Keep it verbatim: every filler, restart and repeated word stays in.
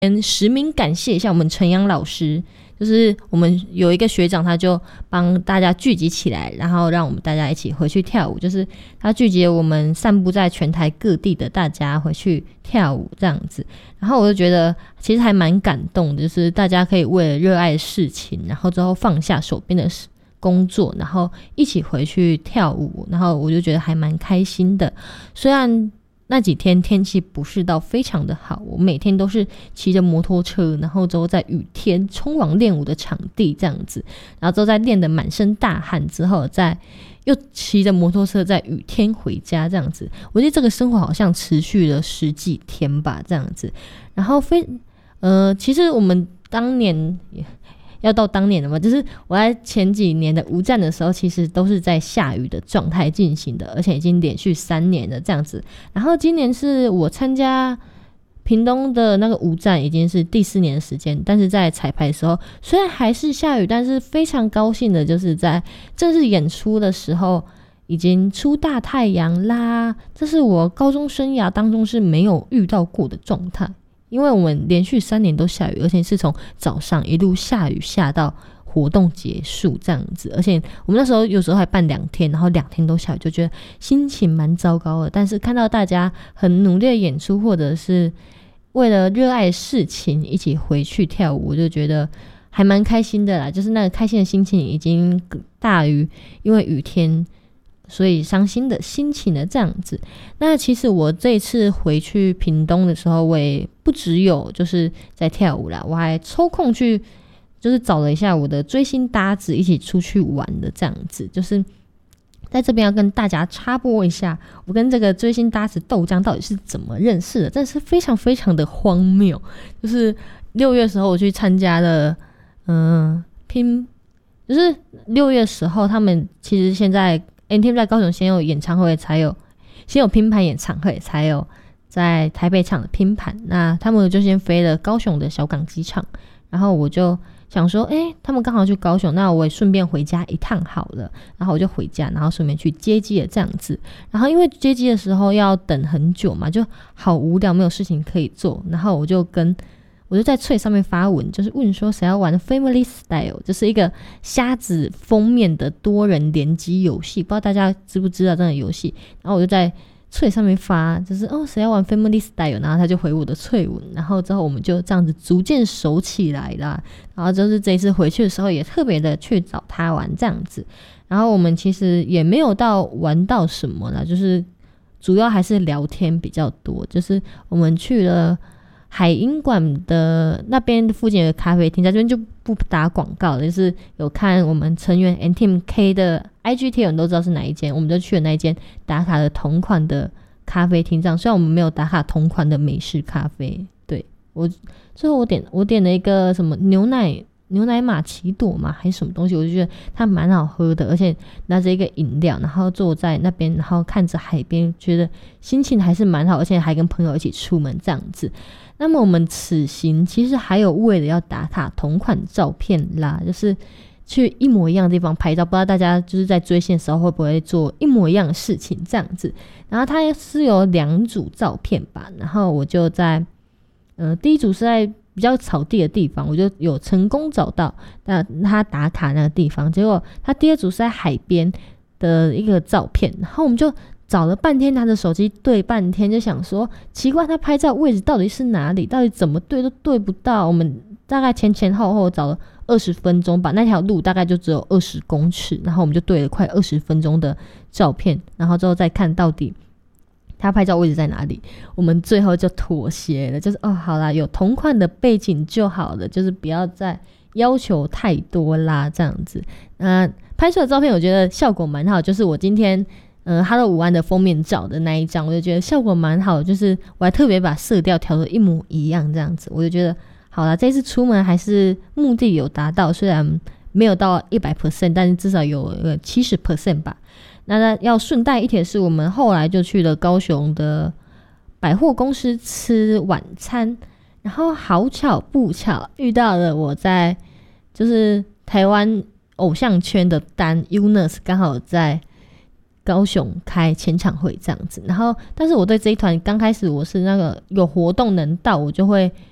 先实名感谢一下我们陈阳老师，就是我们有一个学长，他就帮大家聚集起来，然后让我们大家一起回去跳舞，就是他聚集了我们散布在全台各地的大家回去跳舞这样子。然后我就觉得其实还蛮感动的，就是大家可以为了热爱的事情，然后之后放下手边的工作，然后一起回去跳舞，然后我就觉得还蛮开心的。虽然那几天天气不是到非常的好，我每天都是骑着摩托车，然后之后在雨天冲往练舞的场地这样子，然后之后再练得满身大汗之后，再又骑着摩托车在雨天回家这样子。我觉得这个生活好像持续了十几天吧这样子。然后非呃，其实我们当年也要到当年了嘛，就是我在前几年的舞战的时候，其实都是在下雨的状态进行的，而且已经连续三年了这样子。然后今年是我参加屏东的那个舞战已经是第四年的时间，但是在彩排的时候虽然还是下雨，但是非常高兴的就是在正式演出的时候已经出大太阳啦，这是我高中生涯当中是没有遇到过的状态。因为我们连续三年都下雨，而且是从早上一路下雨下到活动结束这样子，而且我们那时候有时候还办两天，然后两天都下雨，就觉得心情蛮糟糕的。但是看到大家很努力的演出，或者是为了热爱的事情一起回去跳舞，我就觉得还蛮开心的啦。就是那个开心的心情已经大于因为雨天所以伤心的心情的这样子。那其实我这一次回去屏东的时候，我也不只有就是在跳舞啦，我还抽空去就是找了一下我的追星搭子一起出去玩的这样子。就是在这边要跟大家插播一下，我跟这个追星搭子豆浆到底是怎么认识的，真的是非常非常的荒谬。就是六月的时候我去参加了嗯拼，就是六月的时候他们其实现在N T M 在高雄先有演唱会，才有先有拼盘演唱会，才有在台北场的拼盘。那他们就先飞了高雄的小港机场，然后我就想说诶他们刚好去高雄，那我也顺便回家一趟好了，然后我就回家，然后顺便去接机了这样子。然后因为接机的时候要等很久嘛，就好无聊，没有事情可以做，然后我就跟我就在脆上面发文，就是问说谁要玩 Family Style， 就是一个虾子封面的多人联机游戏，不知道大家知不知道这个游戏。然后我就在脆上面发，就是哦谁要玩 Family Style， 然后他就回我的脆文，然后之后我们就这样子逐渐熟起来啦。然后就是这一次回去的时候也特别的去找他玩这样子。然后我们其实也没有到玩到什么啦，就是主要还是聊天比较多。就是我们去了海音馆的那边附近的咖啡厅，在这边就不打广告了，就是有看我们成员 N T M K 的 I G 贴文都知道是哪一间，我们就去了那一间打卡的同款的咖啡厅。这样虽然我们没有打卡同款的美式咖啡，对，我最后我点我点了一个什么牛奶牛奶玛奇朵嘛还是什么东西，我就觉得它蛮好喝的，而且拿着一个饮料，然后坐在那边，然后看着海边，觉得心情还是蛮好，而且还跟朋友一起出门这样子。那么我们此行其实还有为了要打卡同款照片啦，就是去一模一样的地方拍照，不知道大家就是在追星的时候会不会做一模一样的事情这样子。然后它是有两组照片吧，然后我就在呃第一组是在比较草地的地方，我就有成功找到那他打卡那个地方。结果他第二组是在海边的一个照片，然后我们就找了半天，拿着手机对半天，就想说奇怪他拍照位置到底是哪里，到底怎么对都对不到。我们大概前前后后找了二十分钟吧，那条路大概就只有二十公尺，然后我们就对了快二十分钟的照片，然后之后再看到底他拍照位置在哪里。我们最后就妥协了，就是哦好啦，有同款的背景就好了，就是不要再要求太多啦这样子。那、呃、拍出的照片我觉得效果蛮好，就是我今天呃Hello 午安的封面照的那一张，我就觉得效果蛮好，就是我还特别把色调调得一模一样这样子。我就觉得好啦，这次出门还是目的有达到，虽然没有到 百分之百， 但是至少有个 百分之七十 吧。那要顺带一提是，我们后来就去了高雄的百货公司吃晚餐，然后好巧不巧遇到了我在就是台湾偶像圈的丹 Unis 刚好在高雄开签唱会这样子。然后但是我对这一团刚开始我是那个有活动能到我就会